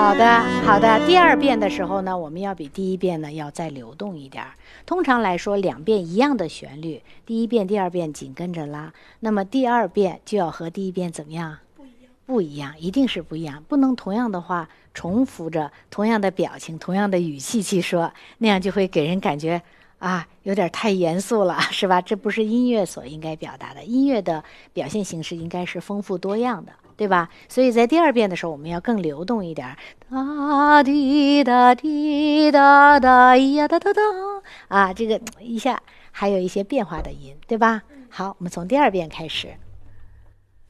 好的，好的。第二遍的时候呢，我们要比第一遍呢要再流动一点。通常来说，两遍一样的旋律，第一遍、第二遍紧跟着拉，那么第二遍就要和第一遍怎么样？不一样，一定是不一样，不能同样的话重复着同样的表情、同样的语气去说，那样就会给人感觉啊，有点太严肃了，是吧？这不是音乐所应该表达的。音乐的表现形式应该是丰富多样的，对吧？所以在第二遍的时候，我们要更流动一点，哒滴哒滴哒哒呀哒哒哒啊，这个一下还有一些变化的音，对吧？好，我们从第二遍开始。